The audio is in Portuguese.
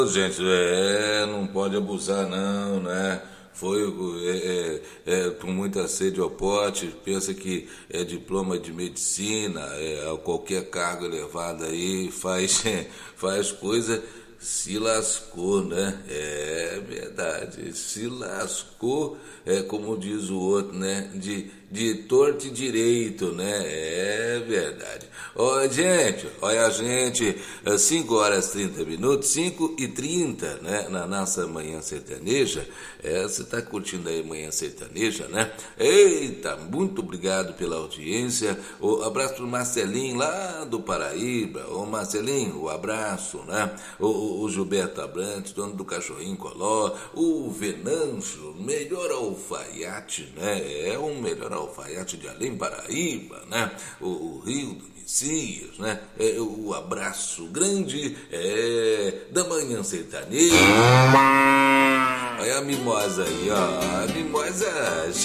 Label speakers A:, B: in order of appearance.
A: Gente, não pode abusar não, né? Foi com muita sede ao pote, pensa que é diploma de medicina, qualquer cargo elevado aí faz coisa, se lascou, né? É verdade, se lascou, como diz o outro, né? De torto e direito, né? É verdade. Ó, gente, olha a gente, 5 horas 30 minutos, 5h30, né? Na nossa Manhã Sertaneja. Você tá curtindo aí Manhã Sertaneja, né? Eita, muito obrigado pela audiência. Abraço pro Marcelinho lá do Paraíba. Ô Marcelinho, o abraço, né? O Gilberto Abrantes, dono do Cachorrinho Coló. O Venâncio, melhor alfaiate, né? É o melhor alfaiate de Além Paraíba, né? O Rio do Messias, né? O abraço grande da Manhã Sertaneja. Olha a mimosa aí, ó. A mimosa